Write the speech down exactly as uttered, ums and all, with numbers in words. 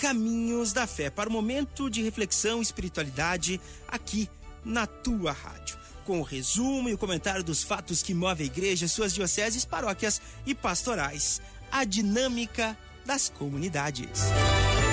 Caminhos da Fé, para o momento de reflexão e espiritualidade aqui na tua rádio, com o resumo e o comentário dos fatos que movem a igreja, suas dioceses, paróquias e pastorais, a dinâmica das comunidades.